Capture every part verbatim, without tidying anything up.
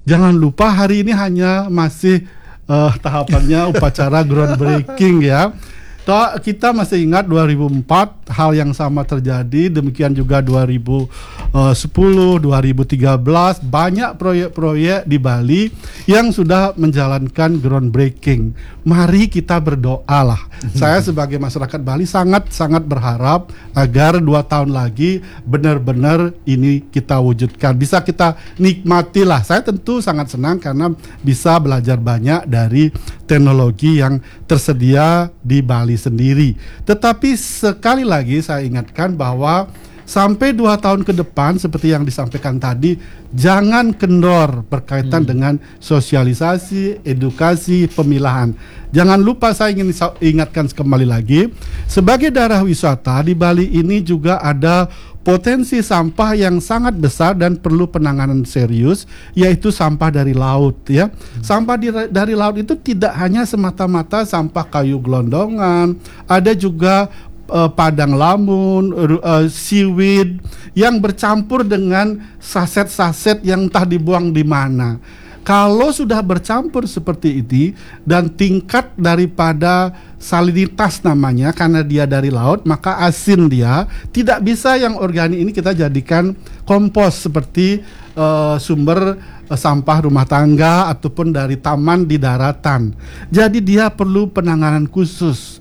jangan lupa hari ini hanya masih uh, tahapannya upacara groundbreaking ya. Toh kita masih ingat dua ribu empat hal yang sama terjadi, demikian juga dua ribu sepuluh, dua ribu tiga belas banyak proyek-proyek di Bali yang sudah menjalankan groundbreaking. Mari kita berdoalah. Saya sebagai masyarakat Bali sangat-sangat berharap agar dua tahun lagi benar-benar ini kita wujudkan. Bisa kita nikmatilah. Saya tentu sangat senang karena bisa belajar banyak dari teknologi yang tersedia di Bali sendiri. Tetapi sekali lagi saya ingatkan bahwa sampai dua tahun ke depan seperti yang disampaikan tadi, jangan kendor berkaitan hmm. dengan sosialisasi, edukasi, pemilahan. Jangan lupa saya ingin ingatkan kembali lagi, sebagai daerah wisata di Bali ini juga ada potensi sampah yang sangat besar dan perlu penanganan serius, yaitu sampah dari laut ya. Hmm. Sampah di, dari laut itu tidak hanya semata-mata sampah kayu gelondongan, ada juga Uh, padang lamun, uh, seaweed yang bercampur dengan saset-saset yang entah dibuang di mana. Kalau sudah bercampur seperti ini dan tingkat daripada salinitas namanya karena dia dari laut, maka asin dia, tidak bisa yang organik ini kita jadikan kompos seperti uh, sumber uh, sampah rumah tangga ataupun dari taman di daratan. Jadi dia perlu penanganan khusus.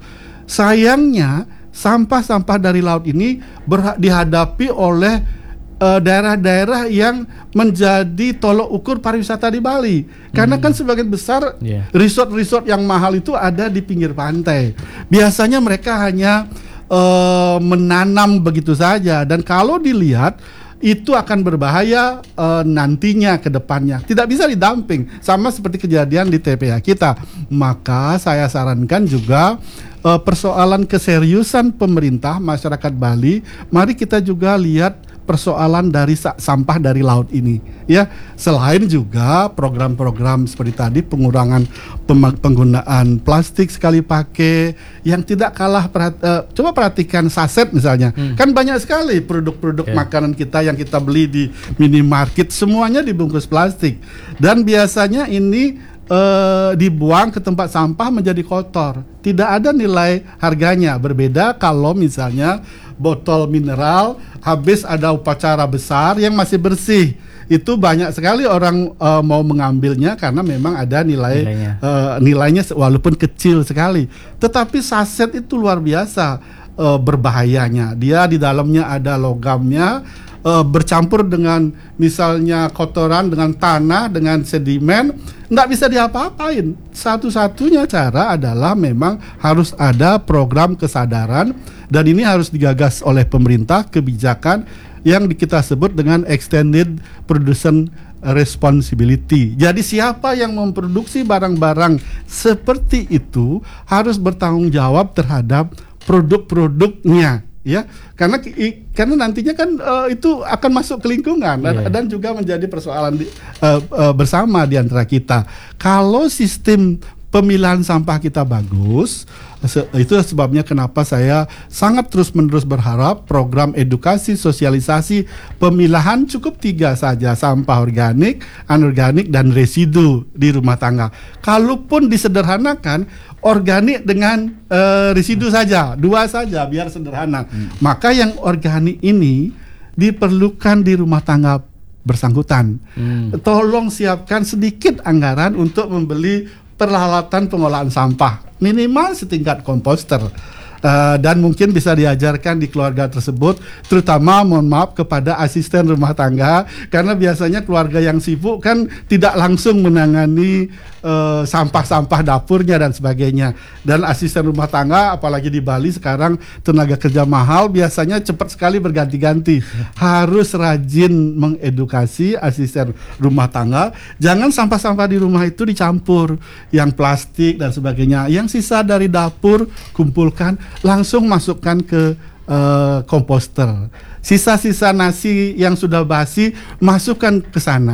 Sayangnya sampah-sampah dari laut ini berha- dihadapi oleh uh, daerah-daerah yang menjadi tolok ukur pariwisata di Bali. Karena hmm. kan sebagian besar yeah. resort-resort yang mahal itu ada di pinggir pantai. Biasanya mereka hanya uh, menanam begitu saja, dan kalau dilihat itu akan berbahaya uh, nantinya ke depannya. Tidak bisa didamping, sama seperti kejadian di T P A kita. Maka saya sarankan juga Uh, persoalan keseriusan pemerintah masyarakat Bali, mari kita juga lihat persoalan dari sa- sampah dari laut ini ya. Selain juga program-program seperti tadi pengurangan pem- penggunaan plastik sekali pakai yang tidak kalah perat- uh, coba perhatikan saset misalnya. Hmm. Kan banyak sekali produk-produk yeah. makanan kita yang kita beli di minimarket semuanya dibungkus plastik, dan biasanya ini Uh, dibuang ke tempat sampah menjadi kotor, tidak ada nilai harganya. Berbeda kalau misalnya botol mineral habis ada upacara besar yang masih bersih, itu banyak sekali orang uh, mau mengambilnya karena memang ada nilai nilainya. Uh, nilainya walaupun kecil sekali. Tetapi saset itu luar biasa uh, berbahayanya. Dia di dalamnya ada logamnya, uh, bercampur dengan misalnya kotoran, dengan tanah, dengan sedimen, nggak bisa diapa-apain. Satu-satunya cara adalah memang harus ada program kesadaran, dan ini harus digagas oleh pemerintah, kebijakan yang kita sebut dengan extended production responsibility. Jadi siapa yang memproduksi barang-barang seperti itu harus bertanggung jawab terhadap produk-produknya. Ya, karena karena nantinya kan uh, itu akan masuk ke lingkungan dan, yeah. dan juga menjadi persoalan di, uh, uh, bersama di antara kita. Kalau sistem pemilahan sampah kita bagus, se- itu sebabnya kenapa saya sangat terus-menerus berharap program edukasi sosialisasi pemilahan cukup tiga saja, sampah organik, anorganik, dan residu di rumah tangga. Kalaupun disederhanakan, organik dengan uh, residu saja, dua saja biar sederhana. Hmm. Maka yang organik ini diperlukan di rumah tangga bersangkutan. Hmm. Tolong siapkan sedikit anggaran untuk membeli peralatan pengolahan sampah, minimal setingkat komposter. Uh, dan mungkin bisa diajarkan di keluarga tersebut, terutama mohon maaf kepada asisten rumah tangga, karena biasanya keluarga yang sibuk kan tidak langsung menangani uh, sampah-sampah dapurnya dan sebagainya. Dan asisten rumah tangga, apalagi di Bali sekarang tenaga kerja mahal, biasanya cepat sekali berganti-ganti. Harus rajin mengedukasi asisten rumah tangga, jangan sampah-sampah di rumah itu dicampur, yang plastik dan sebagainya, yang sisa dari dapur kumpulkan, langsung masukkan ke uh, komposter. Sisa-sisa nasi yang sudah basi masukkan ke sana.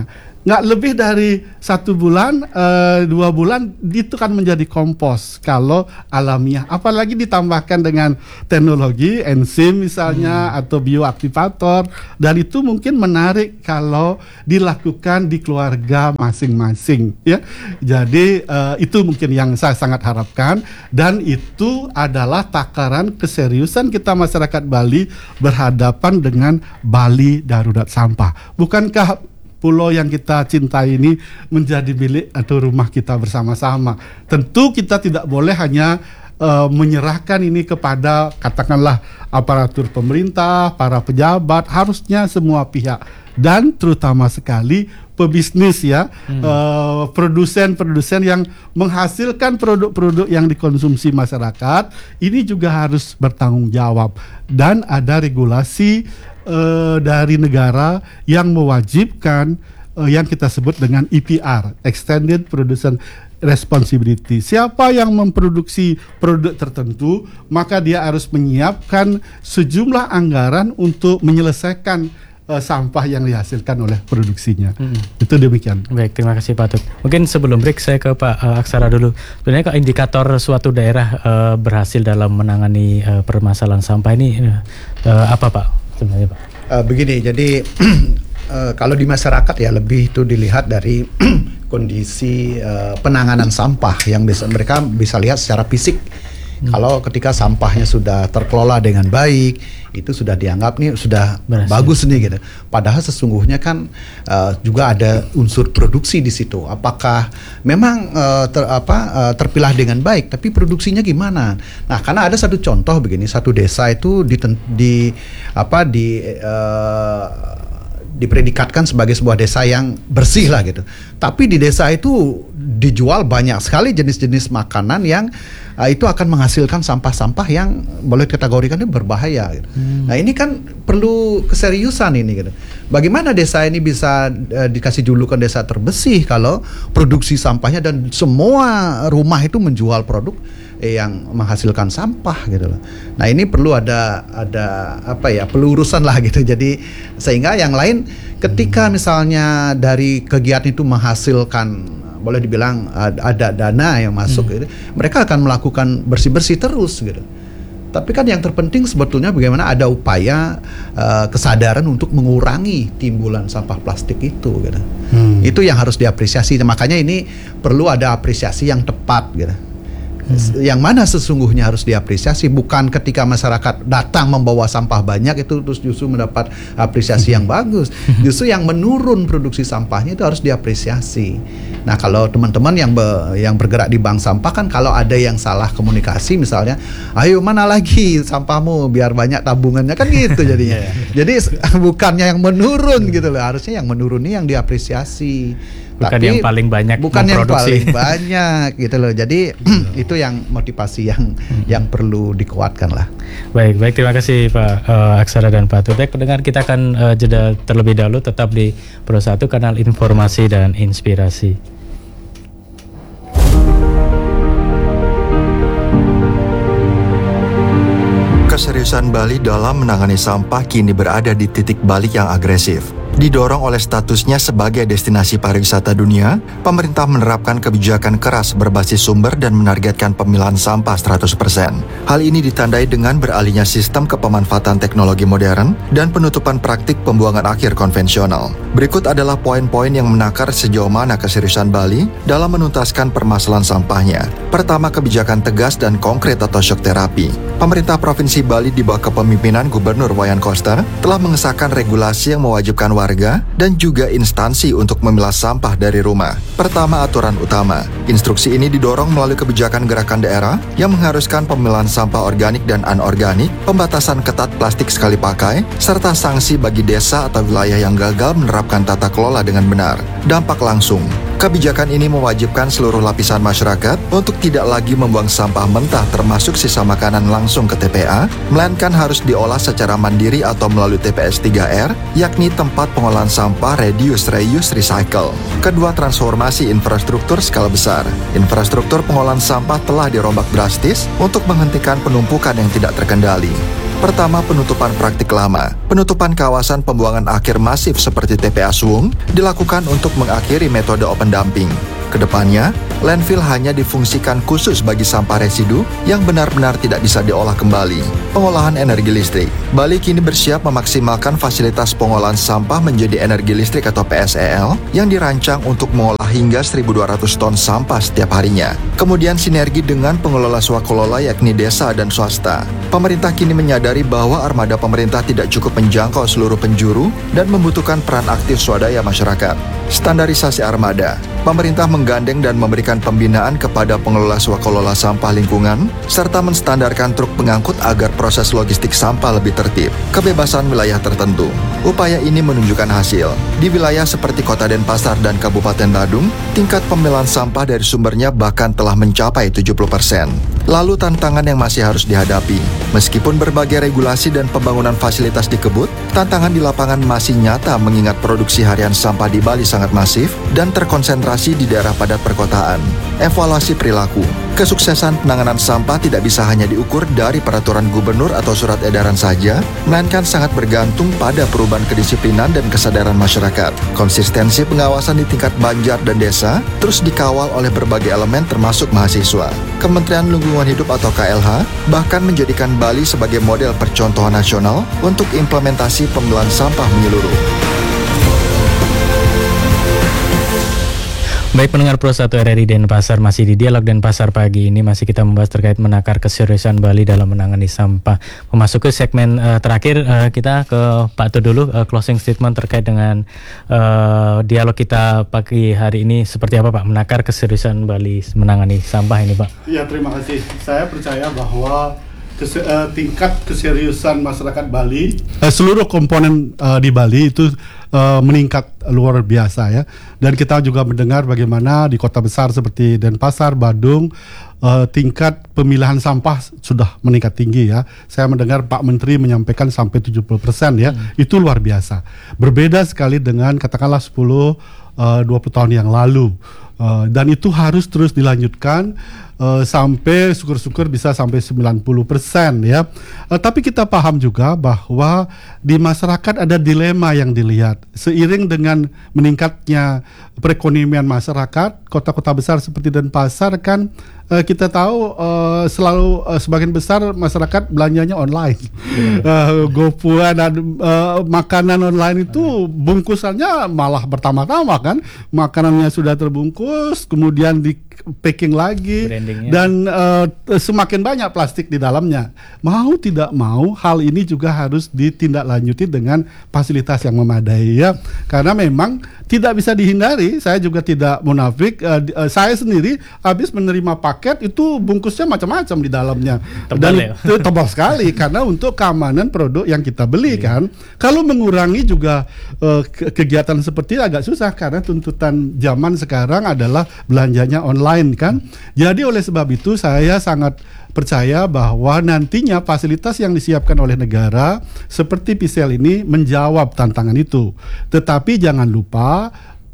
nggak lebih dari satu bulan, uh, dua bulan itu kan menjadi kompos kalau alamiah. Apalagi ditambahkan dengan teknologi enzim misalnya hmm. atau bioaktivator, dan itu mungkin menarik kalau dilakukan di keluarga masing-masing ya. Jadi uh, itu mungkin yang saya sangat harapkan, dan itu adalah takaran keseriusan kita masyarakat Bali berhadapan dengan Bali darurat sampah. Bukankah pulau yang kita cintai ini menjadi milik atau rumah kita bersama-sama? Tentu kita tidak boleh hanya uh, menyerahkan ini kepada katakanlah aparatur pemerintah, para pejabat, harusnya semua pihak, dan terutama sekali pebisnis ya, hmm. uh, produsen-produsen yang menghasilkan produk-produk yang dikonsumsi masyarakat, ini juga harus bertanggung jawab, dan ada regulasi uh, dari negara yang mewajibkan uh, yang kita sebut dengan E P R, Extended Production Responsibility. Siapa yang memproduksi produk tertentu, maka dia harus menyiapkan sejumlah anggaran untuk menyelesaikan Uh, sampah yang dihasilkan oleh produksinya. Hmm. Itu demikian. Baik, terima kasih Pak Tut. Mungkin sebelum break saya ke Pak uh, Aksara dulu. Sebenarnya indikator suatu daerah uh, berhasil dalam menangani uh, permasalahan sampah ini uh, apa Pak sebenarnya Pak? Uh, begini, jadi uh, kalau di masyarakat ya lebih itu dilihat dari kondisi uh, penanganan sampah yang bisa mereka bisa lihat secara fisik. Hmm. Kalau ketika sampahnya sudah terkelola dengan baik, itu sudah dianggap nih sudah berhasil, bagus nih gitu. Padahal sesungguhnya kan uh, juga ada unsur produksi di situ. Apakah memang uh, ter, apa, uh, terpilah dengan baik, tapi produksinya gimana? Nah, karena ada satu contoh begini, satu desa itu di, di apa di uh, dipredikatkan sebagai sebuah desa yang bersih lah gitu. Tapi di desa itu dijual banyak sekali jenis-jenis makanan yang uh, itu akan menghasilkan sampah-sampah yang boleh kategorikan itu berbahaya gitu. Hmm. Nah, ini kan perlu keseriusan ini gitu. Bagaimana desa ini bisa uh, dikasih julukan desa terbersih kalau produksi sampahnya dan semua rumah itu menjual produk yang menghasilkan sampah gitu loh. Nah, ini perlu ada ada apa ya, pelurusan lah gitu. Jadi sehingga yang lain ketika misalnya dari kegiatan itu menghasilkan boleh dibilang ada dana yang masuk hmm. gitu, mereka akan melakukan bersih-bersih terus gitu. Tapi kan yang terpenting sebetulnya bagaimana ada upaya uh, kesadaran untuk mengurangi timbulan sampah plastik itu gitu. Hmm. Itu yang harus diapresiasi. Makanya ini perlu ada apresiasi yang tepat gitu. Hmm. Yang mana sesungguhnya harus diapresiasi, bukan ketika masyarakat datang membawa sampah banyak itu terus justru mendapat apresiasi yang bagus. Justru yang menurun produksi sampahnya itu harus diapresiasi. Nah, kalau teman-teman yang be, yang bergerak di bank sampah kan kalau ada yang salah komunikasi misalnya, ayo mana lagi sampahmu biar banyak tabungannya kan gitu jadinya. Jadi bukannya yang menurun gitu loh, harusnya yang menurun ini yang diapresiasi. Bukan Tapi, yang paling banyak bukan memproduksi. yang paling banyak gitu loh. Jadi itu yang motivasi yang hmm. yang perlu dikuatkan lah. Baik, baik, terima kasih Pak uh, Aksara dan Pak Tut. Baik, pendengar, kita akan uh, jeda terlebih dahulu, tetap di Pro satu kanal informasi dan inspirasi. Keseriusan Bali dalam menangani sampah kini berada di titik balik yang agresif. Didorong oleh statusnya sebagai destinasi pariwisata dunia, pemerintah menerapkan kebijakan keras berbasis sumber dan menargetkan pemilahan sampah seratus persen. Hal ini ditandai dengan beralihnya sistem ke pemanfaatan teknologi modern dan penutupan praktik pembuangan akhir konvensional. Berikut adalah poin-poin yang menakar sejauh mana keseriusan Bali dalam menuntaskan permasalahan sampahnya. Pertama, kebijakan tegas dan konkret atau shock terapi. Pemerintah Provinsi Bali di bawah kepemimpinan Gubernur Wayan Koster telah mengesahkan regulasi yang mewajibkan warga dan juga instansi untuk memilah sampah dari rumah. Pertama, aturan utama. Instruksi ini didorong melalui kebijakan gerakan daerah yang mengharuskan pemilahan sampah organik dan anorganik, pembatasan ketat plastik sekali pakai, serta sanksi bagi desa atau wilayah yang gagal menerapkan tata kelola dengan benar. Dampak langsung. Kebijakan ini mewajibkan seluruh lapisan masyarakat untuk tidak lagi membuang sampah mentah termasuk sisa makanan langsung ke T P A, melainkan harus diolah secara mandiri atau melalui T P S tiga R, yakni tempat pengolahan sampah reduce, reuse, recycle. Kedua, transformasi infrastruktur skala besar. Infrastruktur pengolahan sampah telah dirombak drastis untuk menghentikan penumpukan yang tidak terkendali. Pertama, penutupan praktik lama. Penutupan kawasan pembuangan akhir masif seperti T P A Suwung dilakukan untuk mengakhiri metode open dumping. Kedepannya, landfill hanya difungsikan khusus bagi sampah residu yang benar-benar tidak bisa diolah kembali. Pengolahan energi listrik. Bali kini bersiap memaksimalkan fasilitas pengolahan sampah menjadi energi listrik atau P S E L yang dirancang untuk mengolah hingga seribu dua ratus ton sampah setiap harinya. Kemudian sinergi dengan pengelola swakelola yakni desa dan swasta. Pemerintah kini menyadari bahwa armada pemerintah tidak cukup menjangkau seluruh penjuru dan membutuhkan peran aktif swadaya masyarakat. Standarisasi armada. Pemerintah menggandeng dan memberikan pembinaan kepada pengelola swakelola sampah lingkungan, serta menstandarkan truk pengangkut agar proses logistik sampah lebih tertib. Kebebasan wilayah tertentu. Upaya ini menunjukkan hasil. Di wilayah seperti Kota Denpasar dan Kabupaten Badung, tingkat pemilahan sampah dari sumbernya bahkan telah mencapai tujuh puluh persen. Lalu tantangan yang masih harus dihadapi. Meskipun berbagai regulasi dan pembangunan fasilitas dikebut, tantangan di lapangan masih nyata mengingat produksi harian sampah di Bali sangat masif dan terkonsentrasi di daerah padat perkotaan. Evaluasi perilaku. Kesuksesan penanganan sampah tidak bisa hanya diukur dari peraturan gubernur atau surat edaran saja, melainkan sangat bergantung pada perubahan kedisiplinan dan kesadaran masyarakat. Konsistensi pengawasan di tingkat banjar dan desa terus dikawal oleh berbagai elemen termasuk mahasiswa. Kementerian Lingkungan Hidup atau K L H bahkan menjadikan Bali sebagai model percontohan nasional untuk implementasi pemilahan sampah menyeluruh. Baik pendengar Pro satu R R I Denpasar, masih di Dialog Denpasar pagi ini masih kita membahas terkait menakar keseriusan Bali dalam menangani sampah. Memasuki segmen uh, terakhir, uh, kita ke Pak Tu dulu, uh, closing statement terkait dengan uh, dialog kita pagi hari ini seperti apa Pak, menakar keseriusan Bali menangani sampah ini Pak. Ya, terima kasih. Saya percaya bahwa Kese, uh, tingkat keseriusan masyarakat Bali, uh, seluruh komponen uh, di Bali itu uh, meningkat luar biasa ya. Dan kita juga mendengar bagaimana di kota besar seperti Denpasar, Badung, uh, tingkat pemilahan sampah sudah meningkat tinggi ya. Saya mendengar Pak Menteri menyampaikan sampai tujuh puluh persen ya. Hmm. Itu luar biasa. Berbeda sekali dengan katakanlah sepuluh dua puluh tahun yang lalu. Uh, dan itu harus terus dilanjutkan uh, sampai syukur-syukur bisa sampai sembilan puluh persen ya. Uh, tapi kita paham juga bahwa di masyarakat ada dilema yang dilihat. Seiring dengan meningkatnya perekonomian masyarakat, kota-kota besar seperti Denpasar kan uh, kita tahu uh, selalu uh, sebagian besar masyarakat belanjanya online. uh, GoFood dan uh, makanan online itu bungkusannya malah bertambah-tambah kan. Makanannya sudah terbungkus, kemudian di packing lagi dan uh, semakin banyak plastik di dalamnya. Mau tidak mau hal ini juga harus ditindaklanjuti dengan fasilitas yang memadai ya. Karena memang tidak bisa dihindari, saya juga tidak munafik, uh, uh, saya sendiri habis menerima paket itu bungkusnya macam-macam di dalamnya. Tebal dan ya? Itu tebal sekali karena untuk keamanan produk yang kita beli kan. Kalau mengurangi juga uh, ke- kegiatan seperti ini agak susah karena tuntutan zaman sekarang adalah belanjanya online kan. Jadi oleh sebab itu saya sangat percaya bahwa nantinya fasilitas yang disiapkan oleh negara seperti P C L ini menjawab tantangan itu. Tetapi jangan lupa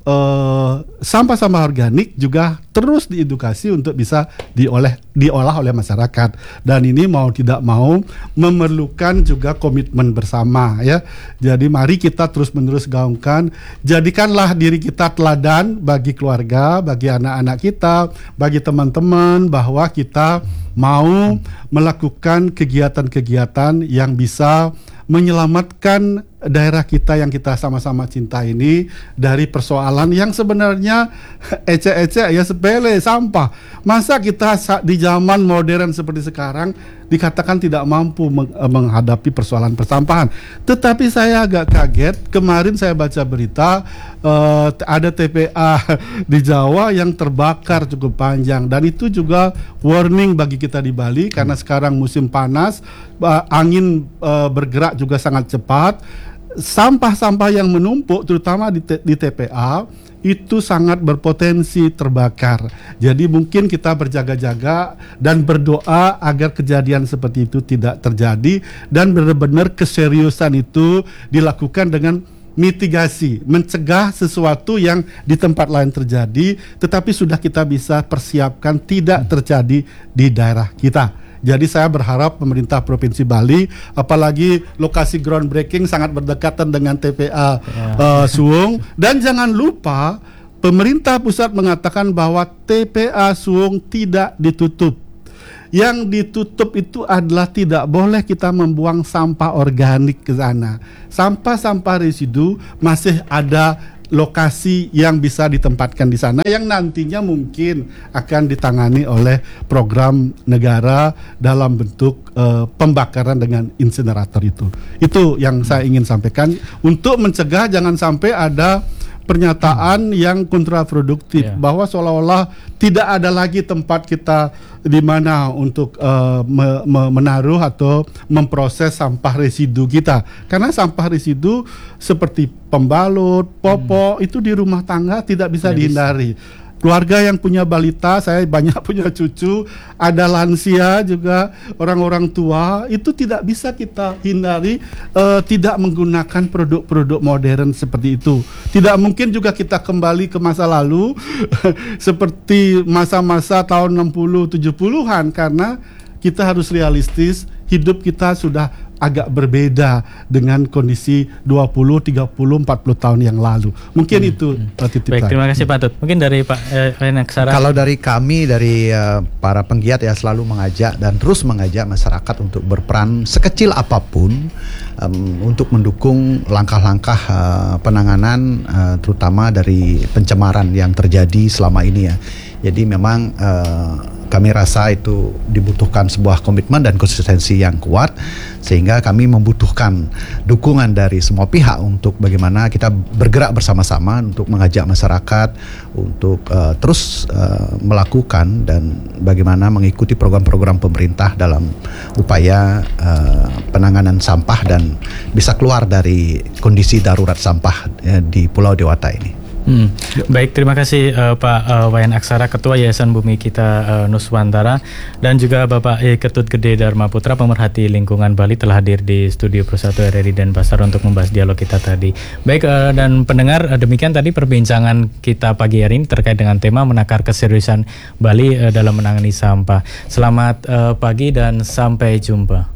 Uh, sampah-sampah organik juga terus diedukasi untuk bisa diolah diolah oleh masyarakat, dan ini mau tidak mau memerlukan juga komitmen bersama ya. Jadi mari kita terus-menerus gaungkan, jadikanlah diri kita teladan bagi keluarga, bagi anak-anak kita, bagi teman-teman bahwa kita mau melakukan kegiatan-kegiatan yang bisa menyelamatkan daerah kita yang kita sama-sama cinta ini dari persoalan yang sebenarnya ecek-ecek ya, sepele, sampah. Masa kita di zaman modern seperti sekarang dikatakan tidak mampu menghadapi persoalan persampahan. Tetapi saya agak kaget, kemarin saya baca berita uh, ada T P A di Jawa yang terbakar cukup panjang, dan itu juga warning bagi kita di Bali karena sekarang musim panas, uh, angin uh, bergerak juga sangat cepat. Sampah-sampah yang menumpuk terutama di, t- di T P A itu sangat berpotensi terbakar. Jadi mungkin kita berjaga-jaga dan berdoa agar kejadian seperti itu tidak terjadi, dan benar-benar keseriusan itu dilakukan dengan mitigasi, mencegah sesuatu yang di tempat lain terjadi, tetapi sudah kita bisa persiapkan tidak terjadi di daerah kita. Jadi saya berharap pemerintah Provinsi Bali, apalagi lokasi groundbreaking sangat berdekatan dengan T P A ya. uh, Suwung, dan jangan lupa pemerintah pusat mengatakan bahwa T P A Suwung tidak ditutup. Yang ditutup itu adalah tidak boleh kita membuang sampah organik ke sana. Sampah-sampah residu masih ada lokasi yang bisa ditempatkan di sana yang nantinya mungkin akan ditangani oleh program negara dalam bentuk uh, pembakaran dengan insinerator itu. Itu yang saya ingin sampaikan untuk mencegah jangan sampai ada pernyataan hmm. yang kontraproduktif yeah. bahwa seolah-olah tidak ada lagi tempat kita di mana untuk uh, me- me- menaruh atau memproses sampah residu kita, karena sampah residu seperti pembalut, popok hmm. itu di rumah tangga tidak bisa tidak dihindari. Bisa. Keluarga yang punya balita, saya banyak punya cucu, ada lansia juga, orang-orang tua, itu tidak bisa kita hindari uh, tidak menggunakan produk-produk modern seperti itu. Tidak mungkin juga kita kembali ke masa lalu seperti masa-masa tahun enam puluh tujuh puluhan, karena kita harus realistis, hidup kita sudah agak berbeda dengan kondisi dua puluh, tiga puluh, empat puluh tahun yang lalu. Mungkin hmm. itu hmm. titip. Baik, terima kasih Pak Tut. Mungkin dari Pak Wayan eh, Aksara. Kalau dari kami, dari uh, para penggiat ya selalu mengajak dan terus mengajak masyarakat untuk berperan sekecil apapun um, untuk mendukung langkah-langkah uh, penanganan uh, terutama dari pencemaran yang terjadi selama ini ya. Jadi memang uh, kami rasa itu dibutuhkan sebuah komitmen dan konsistensi yang kuat, sehingga kami membutuhkan dukungan dari semua pihak untuk bagaimana kita bergerak bersama-sama untuk mengajak masyarakat untuk uh, terus uh, melakukan dan bagaimana mengikuti program-program pemerintah dalam upaya uh, penanganan sampah dan bisa keluar dari kondisi darurat sampah uh, di Pulau Dewata ini. Hmm. Baik, terima kasih uh, Pak uh, Wayan Aksara, Ketua Yayasan Bumi Kita uh, Nuswantara, dan juga Bapak E. Ketut Gede Dharma Putra, pemerhati lingkungan Bali, telah hadir di studio Persatu R R I Denpasar untuk membahas dialog kita tadi. Baik, uh, dan pendengar, uh, demikian tadi perbincangan kita pagi hari ini terkait dengan tema menakar keseriusan Bali uh, dalam menangani sampah. Selamat uh, pagi dan sampai jumpa.